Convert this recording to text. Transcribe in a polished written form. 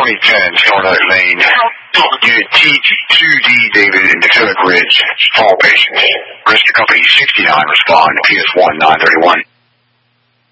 2010 Silver Lane. Unit T2D David in Pacific Ridge. All patients. Rescue Company 69 respond. PS1 931.